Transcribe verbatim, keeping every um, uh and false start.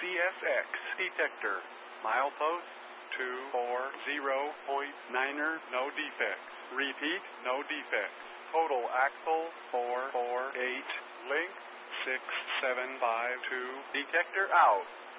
S X detector. Milepost two four zero point niner, no defects. Repeat, no defects. Total axle four four eight. Length six seven five two. Detector out.